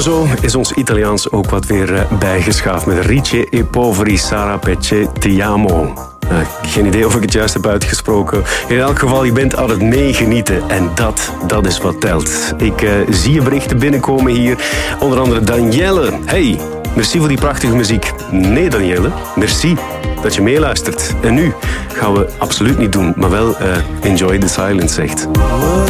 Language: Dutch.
En zo is ons Italiaans ook wat weer bijgeschaafd met Ricci e poveri Sara Pecce ti amo. Geen idee of ik het juist heb uitgesproken. In elk geval, je bent aan het meegenieten. En dat is wat telt. Ik zie je berichten binnenkomen hier. Onder andere Danielle. Hey, merci voor die prachtige muziek. Nee, Danielle, merci dat je meeluistert. En nu gaan we absoluut niet doen, maar wel enjoy the silence, zegt.